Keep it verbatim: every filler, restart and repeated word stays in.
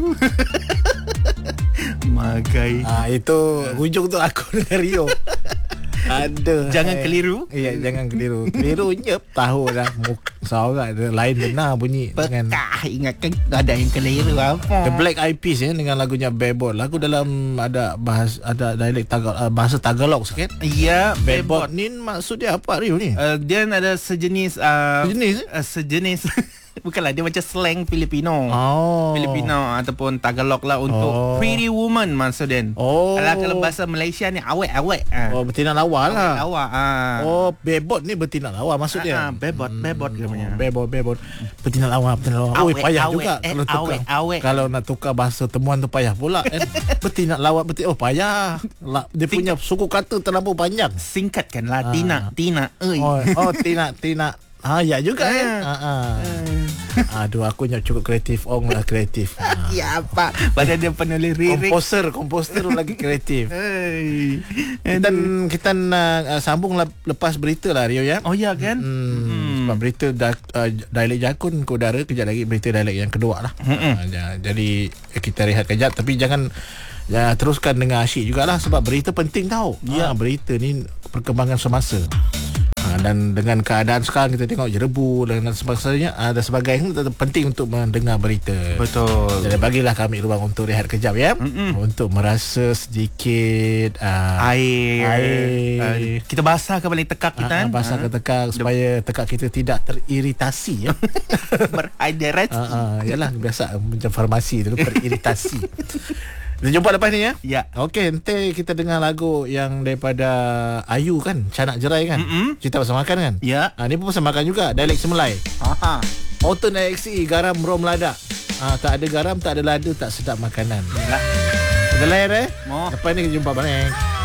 Magai. Ah, itu hujung tu aku dengan Rio. Ada. Jangan keliru. Iya, jangan keliru. Keliru nyep tahu dah. Sorak dia lain benar bunyi dengan Bekah, ingatkan ada yang keliru apa. The Black Eyed Peas ya, dengan lagunya Bebot. Lagu dalam ada bahasa ada dialek Tagalog, uh, bahasa Tagalog sikit. Ya, Bebot bebot. ni maksud dia apa Rio ni? Uh, dia ada sejenis uh, Sejenis, eh? uh, sejenis bukanlah, dia macam slang Filipino. Oh. Filipino ataupun Tagalog lah untuk Oh. pretty woman maksud dia. Oh. Kalau kalau bahasa Malaysia ni awet-awet. Ah. Oh, betina lawa lah. Awak ah. Oh, bebot ni betina lawa maksud dia. Ah, bebot, bebot dia punya. Bebot, bebot. Betina lawa, betina lawa. Oh, Awet, payah awet, juga eh, kalau tukar. awet, awet. Kalau nak tukar bahasa temuan tu payah pula kan. Betina lawa, betina. Oh, payah. La, dia punya suku kata terlalu panjang. Singkatkanlah Ah. Tina, Tina. Oi. Oh, oh Tina, Tina. Ha, ya juga kan. Ha, ha. Ah. Aduh, aku nak cukup kreatif. Ong lah kreatif. Ha. Ya apa? Padahal dia penulis lirik. Komposer, komposer lagi kreatif. Hey. Kita kita nak uh, sambung le- lepas berita lah Rio ya. Oh ya kan? Hmm, Hmm. Sebab berita da, uh, dialek Jakun ke udara, kejap lagi berita dialek yang kedua lah. Uh, jadi kita rehat kejap, tapi jangan ya, teruskan dengan asyik jugalah sebab berita penting tau. Ya. Ha, berita ni perkembangan semasa. Ha, dan dengan keadaan sekarang kita tengok jerebu dan sebagainya, ada sebagainya, penting untuk mendengar berita. Betul. Jadi bagilah kami ruang untuk rehat kejap ya. Mm-mm. Untuk merasa sedikit uh, Air, air. Uh, kita basahkan balik tekak kita uh, kan. basah ke tekak supaya tekak kita tidak teriritasi ya. Berhadarat. uh, uh, yalah biasa macam farmasi tu teriritasi. Kita jumpa lepas ni ya. Ya. Okey, nanti kita dengar lagu yang daripada Ayu kan, Canak Jerai kan. Mm-mm. Cerita pasal makan kan. Ya. Ha, ni pun pasal makan juga, dialek Semelai. Aha. Auto Dieksi garam rom lada. Ha, tak ada garam, tak ada lada, tak sedap makanan. Yalah. Kita layan eh. Mo. Lepas ni kita jumpa balik.